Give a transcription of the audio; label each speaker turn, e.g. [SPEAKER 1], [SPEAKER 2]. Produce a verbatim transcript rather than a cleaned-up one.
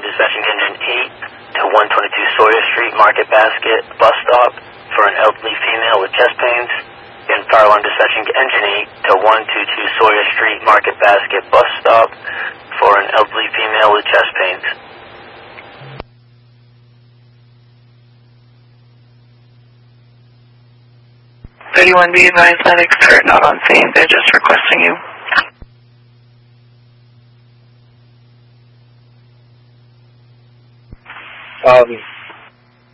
[SPEAKER 1] dispatching engine eight to one twenty-two Sawyer Street, Market Basket, bus stop for an elderly female with chest pains. And fire alarm dispatching engine eight to one twenty-two Sawyer Street, Market Basket, bus stop for an elderly female with chest pains.
[SPEAKER 2] thirty-one, be advised that expert not on scene. They're just requesting you.
[SPEAKER 3] Um,